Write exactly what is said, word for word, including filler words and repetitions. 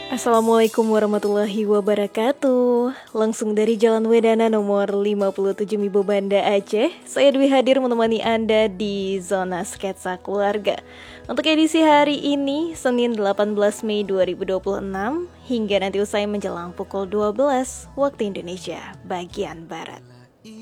Assalamualaikum warahmatullahi wabarakatuh. Langsung dari Jalan Wedana nomor lima puluh tujuh Mibo Banda Aceh, saya Dwi hadir menemani Anda di Zona Sketsa Keluarga. Untuk edisi hari ini, Senin delapan belas Mei dua ribu dua puluh enam, hingga nanti usai menjelang pukul dua belas waktu Indonesia bagian Barat.